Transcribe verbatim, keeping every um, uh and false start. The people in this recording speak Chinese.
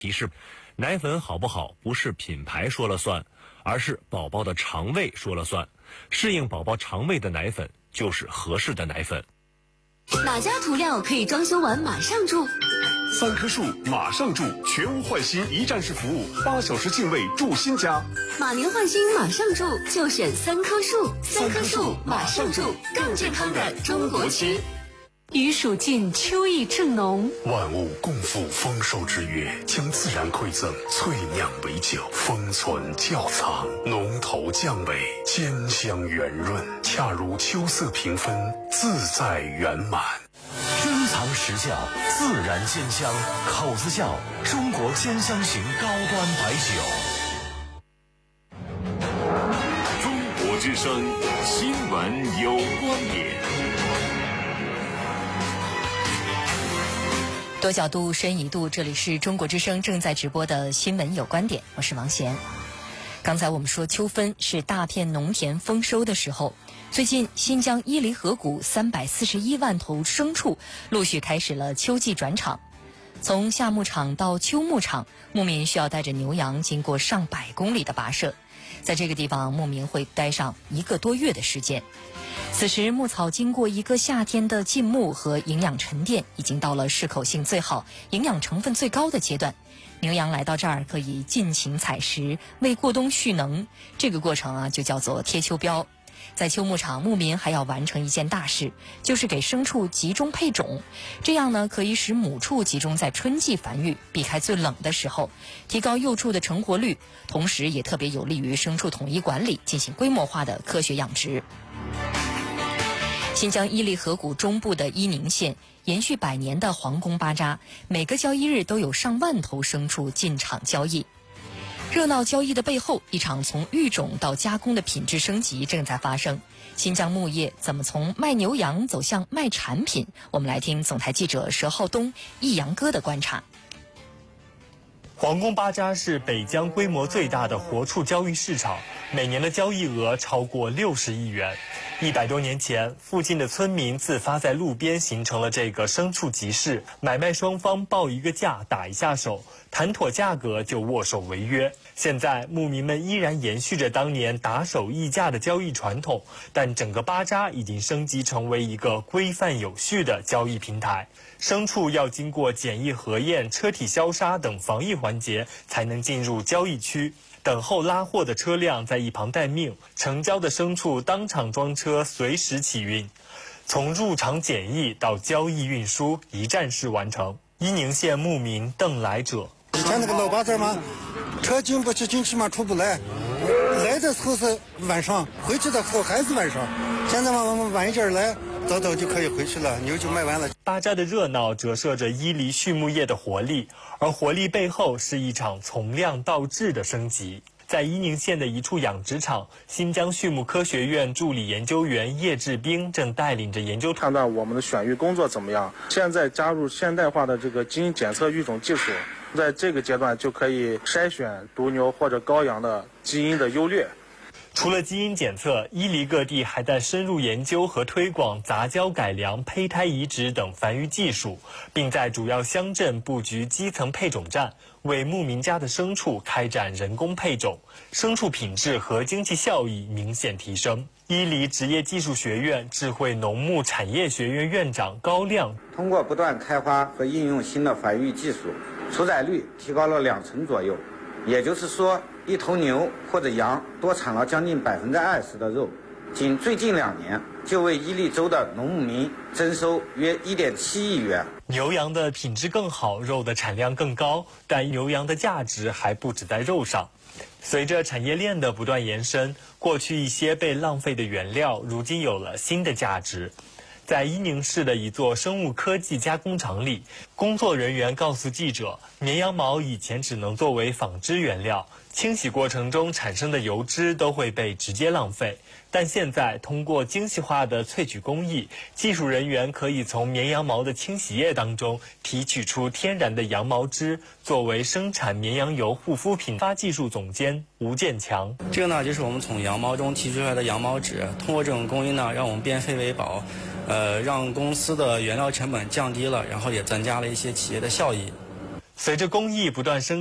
提示，奶粉好不好不是品牌说了算，而是宝宝的肠胃说了算。适应宝宝肠胃的奶粉就是合适的奶粉。 哪家涂料可以装修完马上住？ 三棵树马上住，全屋换新一站式服务，八小时净位住新家。 马年换新马上住，就选三棵树。三棵树马上住，更健康的中国区。 余暑尽，秋意正浓， 万物共赴丰收之约，将自然馈赠萃酿为酒，封存窖藏，浓头降尾，兼香圆润，恰如秋色平分，自在圆满。 珍藏实窖，自然鲜香，口子窖，中国鲜香型高端白酒。 中国之声新闻有观点。 多角度深一度，这里是中国之声正在直播的新闻有观点，我是王贤。刚才我们说秋分是大片农田丰收的时候，最近新疆伊犁河谷三百四十一万头牲畜陆续开始了秋季转场。从夏牧场到秋牧场，牧民需要带着牛羊经过上百公里的跋涉，在这个地方牧民会待上一个多月的时间。此时牧草经过一个夏天的浸牧和营养沉淀，已经到了适口性最好、营养成分最高的阶段。牛羊来到这儿可以尽情采食，为过冬蓄能。这个过程啊，就叫做贴秋膘。在秋牧场，牧民还要完成一件大事，就是给牲畜集中配种。这样呢，可以使母畜集中在春季繁育，避开最冷的时候，提高幼畜的成活率，同时也特别有利于牲畜统一管理，进行规模化的科学养殖。新疆伊犁河谷中部的伊宁县延续百年的皇宫巴扎，每个交易日都有上万头牲畜进场交易。热闹交易的背后，一场从育种到加工的品质升级正在发生。新疆牧业怎么从卖牛羊走向卖产品？我们来听总台记者佘浩东、易阳哥的观察。 皇宫巴扎是北疆规模最大的活畜交易市场，每年的交易额超过六十亿元。一百多年前，附近的村民自发在路边形成了这个牲畜集市，买卖双方报一个价，打一下手，谈妥价格就握手为约。现在牧民们依然延续着当年打手议价的交易传统，但整个巴扎已经升级成为一个规范有序的交易平台。牲畜要经过检疫核验、车体消杀等防疫环节，才能进入交易区。等候拉货的车辆在一旁待命，成交的牲畜当场装车，随时起运。从入场检疫到交易运输，一站式完成。伊宁县牧民邓来者： 以前那个老巴扎嘛，车进不去，进去嘛出不来，来的时候是晚上，回去的时候还是晚上。现在嘛，我们晚一点来，早早就可以回去了，牛就卖完了。 巴扎的热闹折射着伊犁畜牧业的活力，而活力背后是一场从量到质的升级。在伊宁县的一处养殖场，新疆畜牧科学院助理研究员叶志兵正带领着研究判断我们的选育工作怎么样。现在加入现代化的这个基因检测育种技术，在这个阶段就可以筛选犊牛或者羔羊的基因的优劣。 除了基因检测，伊犁各地还在深入研究和推广杂交改良、胚胎移植等繁育技术，并在主要乡镇布局基层配种站，为牧民家的牲畜开展人工配种，牲畜品质和经济效益明显提升。伊犁职业技术学院智慧农牧产业学院院长高亮： 通过不断开发和应用新的繁育技术，出崽率提高了两成左右，也就是说，一头牛或者羊多产了将近百分之二十的肉，仅最近两年就为伊犁州的农牧民增收约一点七亿元。 牛羊的品质更好，肉的产量更高，但牛羊的价值还不止在肉上。随着产业链的不断延伸，过去一些被浪费的原料，如今有了新的价值。在伊宁市的一座生物科技加工厂里，工作人员告诉记者，绵羊毛以前只能作为纺织原料，清洗过程中产生的油脂都会被直接浪费。但现在通过精细化的萃取工艺，技术人员可以从绵羊毛的清洗液当中提取出天然的羊毛脂，作为生产绵羊油护肤品。发技术总监吴建强： 这个呢，就是我们从羊毛中提取出来的羊毛脂，通过这种工艺呢，让我们变废为宝，呃，让公司的原料成本降低了，然后也增加了一些企业的效益。 随着工艺不断升